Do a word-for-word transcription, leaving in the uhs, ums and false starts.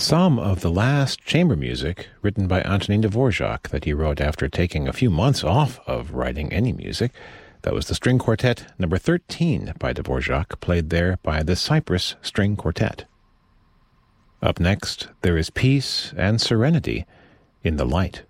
some of the last chamber music written by Antonin Dvorak that he wrote after taking a few months off of writing any music. That was the String Quartet number thirteen by Dvorak, played there by the Cyprus String Quartet. Up next, there is peace and serenity in the light.